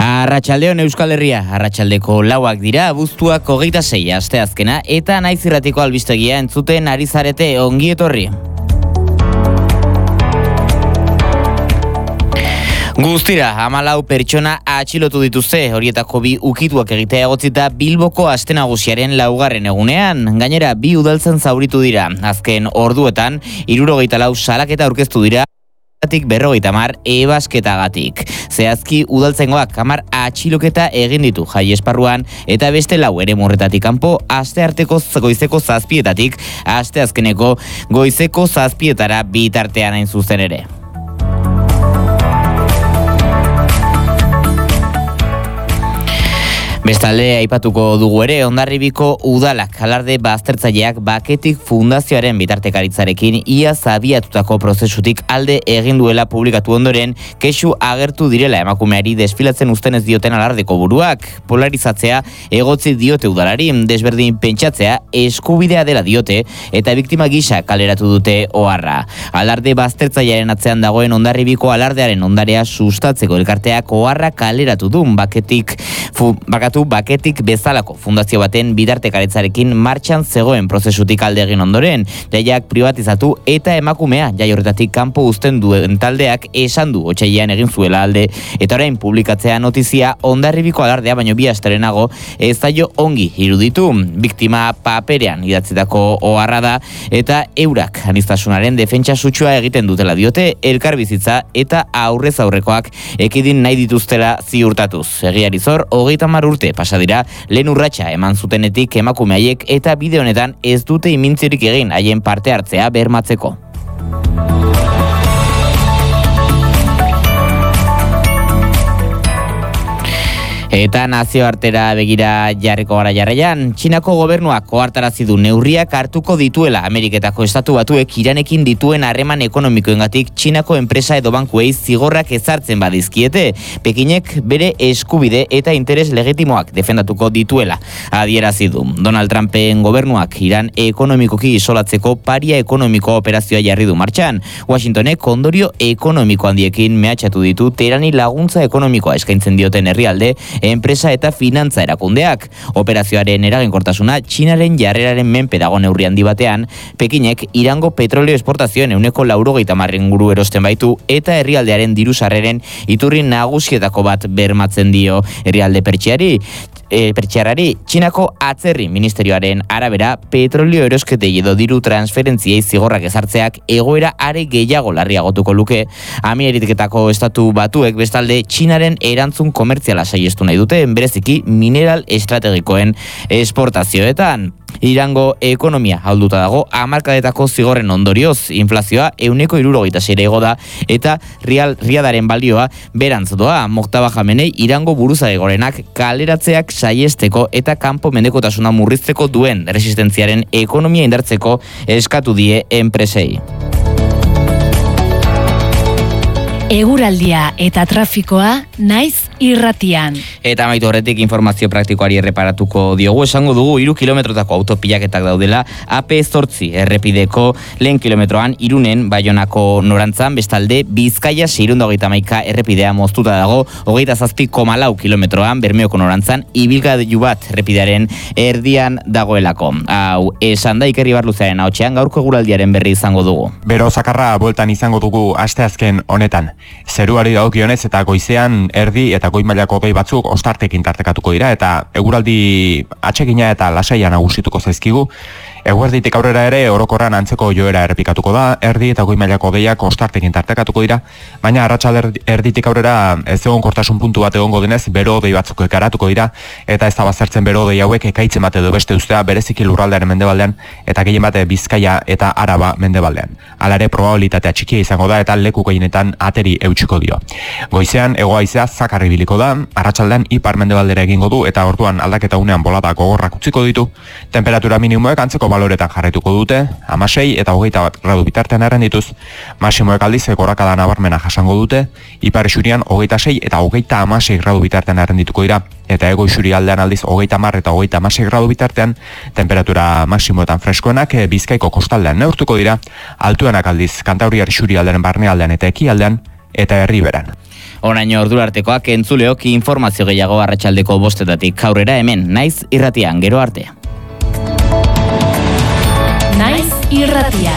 Arratsaldeon Euskal Herria, arratsaldeko 4 dira, abuztuak 26 asteazkena eta Naiz Irratiko albistegia entzuten ari zarete, ongi etorri. Guztira, 14 pertsona atxilotu dituzte, horietako 2 ukituak egitea egotzita Bilboko aste nagusiaren 4. egunean. Gainera, 2 udaltzan zauritu dira. Azken orduetan, 74 salaketa aurkeztu dira, 50 ebasketagatik. Zehazki udaltzaingoak 10 atxiloketa egin ditu jai esparruan eta beste 4 eremurretatik kanpo astearteko goizeko 7:00 asteazkeneko goizeko 7:00 bitartean hain zuzen ere. Bestalde, aipatuko dugu ere, Hondarribiko udalak alarde baztertzaileak Baketik Fundazioaren bitartekaritzarekin iaz abiatutako prozesutik alde egin duela publikatu ondoren, kexu agertu direla emakumeari desfilatzen uzten ez dioten alardeko buruak. Polarizatzea egotzi diote udalari, desberdin pentsatzea eskubidea dela diote eta biktima gisa kaleratu dute oharra. Alarde baztertzailearen atzean dagoen Hondarribiko alardearen ondarea sustatzeko elkarteak oharra kaleratu du Baketik bezalako fundazio baten bitartekaritzarekin martxan zegoen prozesutik alde egin ondoren, jaiak privatizatu eta emakumea jai horretatik kanpo uzten duen taldeak esan du otsailean egin zuela alde, eta orain publikatzea notizia Hondarribiko alardea baino 2 astelehenago ez zaio ongi iruditu. Biktima paperean idatzitako oharra da eta eurak aniztasunaren defentsa sutsua egiten dutela diote, elkarbizitza eta aurrez aurrekoak ekidin nahi dituztela ziurtatuz. Egiari zor, 30 urte pasa dira, lehen urratsa eman zutenetik emakume haiek eta bide honetan ez dute imintzirik egin haien parte hartzea bermatzeko. Eta nazioartera begira jarriko gara jarraian, Txinako gobernuak ohartarazi du neurriak hartuko dituela Ameriketako Estatu Batuek Iranekin dituen harreman ekonomikoengatik Txinako enpresa edo bankuei zigorrak ezartzen badizkiete. Pekinek bere eskubide eta interes legitimoak defendatuko dituela adierazi du. Donald Trumpen gobernuak Iran ekonomikoki isolatzeko paria ekonomiko operazioa jarri du martxan. Washingtonek ondorio ekonomiko handiekin mehatxatu ditu Teherani laguntza ekonomikoa eskaintzen dioten herrialde, enpresa eta finantza erakundeak. Operazioaren eraginkortasuna Txinaren jarreraren menpe dago neurri handi batean, Pekinek Irango petroleo esportazioen 80% inguru erosten baitu eta herrialdearen diru sarreren iturri nagusietako bat bermatzen dio herrialde pertsiarrari. Txinako atzerri ministerioaren arabera, petrolio erosketei edo diru transferentziei zigorrak ezartzeak egoera are gehiago larriagotuko luke. Ameriketako Estatu Batuek bestalde Txinaren erantzun komertziala saiestu nahi dute, bereziki mineral estrategikoen esportazioetan. Irango ekonomia ahulduta dago, hamarkadetako zigorren ondorioz, inflazioa 166 igo da eta riadaren balioa berantz doa. Moktaba Jamenei Irango buruzagi gorenak kaleratzeak saiesteko eta kanpo mendekotasuna murrizteko duen resistentziaren ekonomia indartzeko eskatu die enpresei. Eguraldia eta trafikoa Naiz Irratian. Eta amaitu horretik informazio praktikoari erreparatuko diogu, esango dugu 3 kilometrotako autopilaketak daudela AP8 errepideko lehen kilometroan Irunen Baionako norantzan, bestalde Bizkaia 631 errepidea moztuta dago 27,4 kilometroan Bermeoko norantzan, ibilgailu bat errepidearen erdian dagoelako. Hau esan da Iker Ibarluzearen ahotsean gaurko eguraldiaren berri izango dugu. Bero zakarra bueltan izango dugu asteazken honetan. Zeruari dagokionez eta goizean erdi eta goi mailako hodei batzuk ostartekin tartekatuko dira eta eguraldi atsegina eta lasaia nagusituko zaizkigu. Eguerditik aurrera ere orokorran antzeko joera errepikatuko da, erdi eta goi mailako hodeiak ostartekin tartekatuko dira, baina arratsalde erditik aurrera ez egonkortasun puntu bat egongo denez, bero hodei batzuk ekaratuko dira eta ez da baztertzen bero hodei hauek ekaitzen bat edo beste ustea bereziki lurraldearen mendebaldean eta gehien bat Bizkaia eta Araba mendebaldean. Hala ere probabilitatea txikia izango da eta leku gehienetan ateri eutsiko dio. Goizean hego-haizea zakar ibiliko da, arratsaldean ipar mendebaldera egingo du eta orduan aldaketa unean bolada gogorrak utziko ditu. Temperatura minimoek antzeko baloretan jarraituko dute, 16 eta 21 gradu bitartean errendituz, maximoek aldiz gorakada nabarmena jasango dute, ipar isurian 26 eta 26 gradu bitartean errendituko dira, eta ego isuri aldean aldiz 30 eta 36 gradu bitartean, temperatura maximoetan freskoenak Bizkaiko kostaldean neurtuko dira, altuenak aldiz Kantauriar isuri aldean barnealdean eta ekialdean, eta herri beran. Oraino ordura artekoak entzuleok informazio gehiago arratsaldeko 5:00 aurrera hemen, Naiz Irratian, gero arte. Naiz Irratia.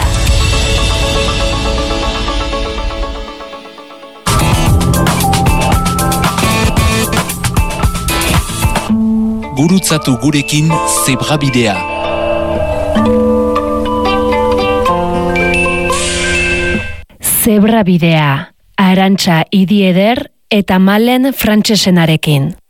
Gurutzatu gurekin Zebrabidea. Zebrabidea, Arantxa Idieder eta Malen Frantsesenarekin.